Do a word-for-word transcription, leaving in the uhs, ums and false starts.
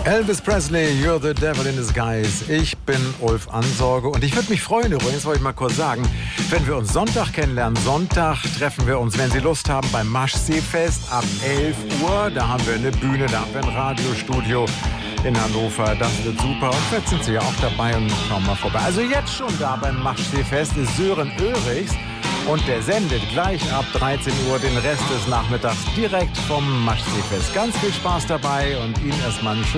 Elvis Presley, You're the Devil in Disguise. Ich bin Ulf Ansorge und ich würde mich freuen, übrigens, wollte ich mal kurz sagen, wenn wir uns Sonntag kennenlernen. Sonntag treffen wir uns, wenn Sie Lust haben, beim Maschseefest ab elf Uhr. Da haben wir eine Bühne, da haben wir ein Radiostudio in Hannover. Das wird super. Und vielleicht sind Sie ja auch dabei und schauen mal vorbei. Also jetzt schon da beim Maschseefest ist Sören Oehrichs. Und der sendet gleich ab dreizehn Uhr den Rest des Nachmittags direkt vom Maschseefest. Ganz viel Spaß dabei und Ihnen erstmal einen schönen